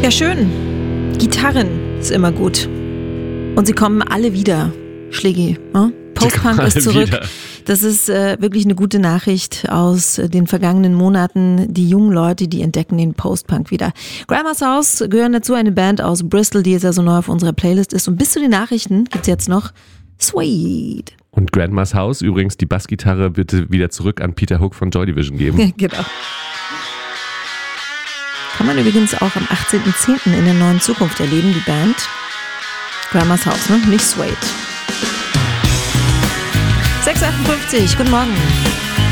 Ja, schön. Gitarren ist immer gut. Und sie kommen alle wieder. Schlägi, ne? Post-Punk ist zurück. Wieder. Das ist wirklich eine gute Nachricht aus den vergangenen Monaten. Die jungen Leute, die entdecken den Post-Punk wieder. Grandma's House gehören dazu, eine Band aus Bristol, die jetzt ja so neu auf unserer Playlist ist. Und bis zu den Nachrichten gibt's jetzt noch Sweet. Und Grandma's House, übrigens die Bassgitarre, bitte wieder zurück an Peter Hook von Joy Division geben. Genau. Kann man übrigens auch am 18.10. in der Neuen Zukunft erleben, die Band. Grandma's House, ne? Nicht Suede. 6:58, guten Morgen.